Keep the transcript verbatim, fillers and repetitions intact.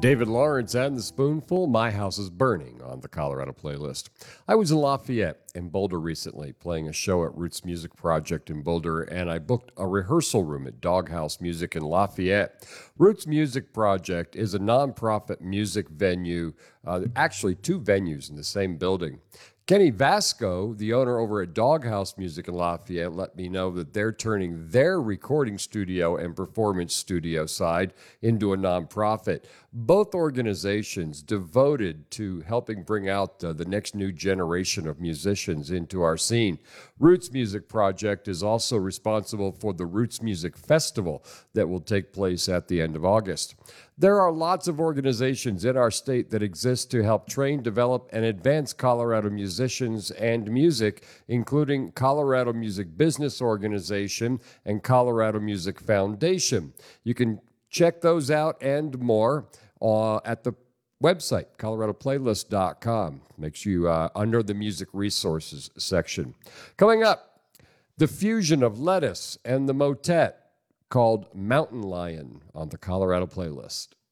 David Lawrence and the Spoonful, My House is Burning on the Colorado playlist. I was in Lafayette in Boulder recently playing a show at Roots Music Project in Boulder, and I booked a rehearsal room at Doghouse Music in Lafayette. Roots Music Project is a nonprofit music venue, uh, actually two venues in the same building. Kenny Vasco, the owner over at Doghouse Music in Lafayette, let me know that they're turning their recording studio and performance studio side into a nonprofit. Both organizations devoted to helping bring out uh, the next new generation of musicians into our scene. Roots Music Project is also responsible for the Roots Music Festival that will take place at the end of August. There are lots of organizations in our state that exist to help train, develop, and advance Colorado musicians and music, including Colorado Music Business Organization and Colorado Music Foundation. You can check those out and more uh, at the website, colorado playlist dot com. Makes you uh, under the music resources section. Coming up, the fusion of Lettuce and the Motet, called Mountain Lion on the Colorado playlist.